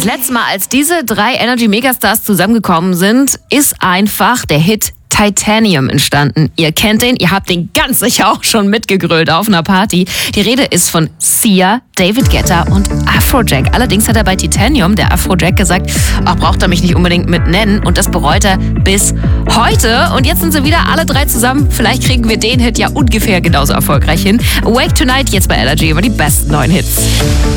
Das letzte Mal, als diese 3 Energy Megastars zusammengekommen sind, ist einfach der Hit Titanium entstanden. Ihr kennt den, ihr habt den ganz sicher auch schon mitgegrölt auf einer Party. Die Rede ist von Sia, David Guetta und Afrojack. Allerdings hat er bei Titanium, der Afrojack, gesagt, ach, braucht er mich nicht unbedingt mit nennen. Und das bereut er bis heute. Und jetzt sind sie wieder alle 3 zusammen. Vielleicht kriegen wir den Hit ja ungefähr genauso erfolgreich hin. Wake Tonight jetzt bei Energy über die besten neuen Hits.